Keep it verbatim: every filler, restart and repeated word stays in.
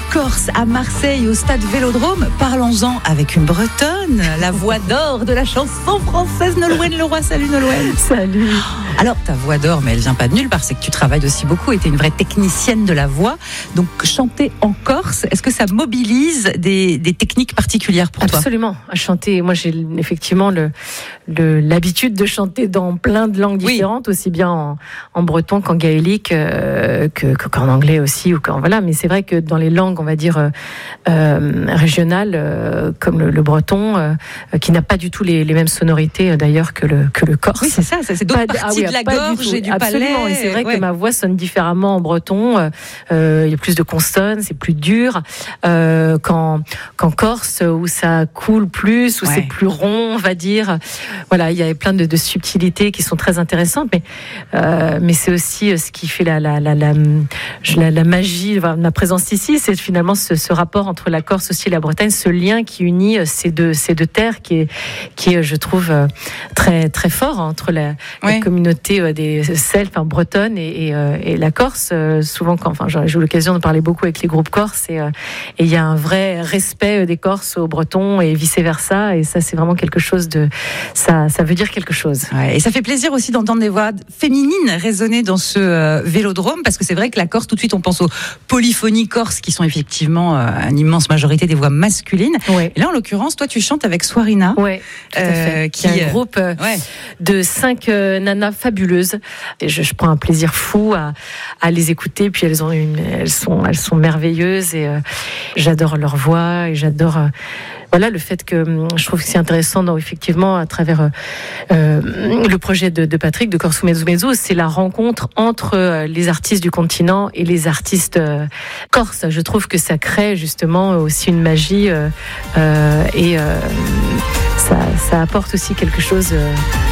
Corse, à Marseille, au stade Vélodrome. Parlons-en avec une Bretonne, la voix d'or de la chanson française, Nolwenn Leroy. Salut Nolwenn. Salut. Alors, ta voix d'or, mais elle vient pas de nulle part, c'est que tu travailles aussi beaucoup et tu es une vraie technicienne de la voix. Donc, chanter en Corse, est-ce que ça mobilise des, des techniques particulières pour toi ? Absolument. À chanter, moi j'ai effectivement le, le, l'habitude de chanter dans plein de langues différentes, oui. Aussi bien en, en breton qu'en gaélique, euh, que, qu'en anglais aussi. Ou qu'en, voilà. Mais c'est vrai que dans les langues, on va dire, euh, euh, régionales, euh, comme le, le breton, euh, qui n'a pas du tout les, les mêmes sonorités euh, d'ailleurs que le, que le corse. Oui, c'est ça, ça c'est d'autres pas, parties ah oui, de la gorge et du Absolument. palais. Et c'est vrai ouais. que ma voix sonne différemment en breton. Euh, il y a plus de consonnes, c'est plus dur. Euh, qu'en, qu'en corse, où ça coule plus, où ouais. c'est plus rond, on va dire. Voilà, il y a plein de, de subtilités qui sont très intéressantes, mais, euh, mais c'est aussi ce qui fait la, la, la, la, la, la magie de ma présence ici, c'est finalement ce, ce rapport entre la Corse aussi et la Bretagne, ce lien qui unit ces deux, ces deux terres, qui est, qui est, je trouve, très, très fort entre la, ouais. la communauté des Celtes, enfin, bretonne et, et, et la Corse. Souvent, quand, enfin, j'ai eu l'occasion de parler beaucoup avec les groupes corses, et il y a un vrai respect des Corses aux Bretons et vice-versa, et ça, c'est vraiment quelque chose de... Ça, ça veut dire quelque chose. Ouais, et ça fait plaisir aussi d'entendre des voix féminines résonner dans ce euh, Vélodrome, parce que c'est vrai que la Corse, tout de suite, on pense aux polyphonies corses, qui sont effectivement euh, une immense majorité des voix masculines. Ouais. Et là, en l'occurrence, toi, tu chantes avec Swarina. Oui, tout à fait. Euh, qui est un euh, groupe euh, ouais. de cinq euh, nanas fabuleuses. Et je, je prends un plaisir fou à, à les écouter. Puis elles ont une, elles sont, elles sont merveilleuses, et euh, j'adore leur voix, et j'adore. Euh, Voilà, le fait que je trouve que c'est intéressant, donc, effectivement, à travers euh, le projet de, de Patrick, de Corso Mezzo Mezzo, c'est la rencontre entre euh, les artistes du continent et les artistes euh, corses. Je trouve que ça crée justement aussi une magie euh, euh, et euh, ça, ça apporte aussi quelque chose. Euh,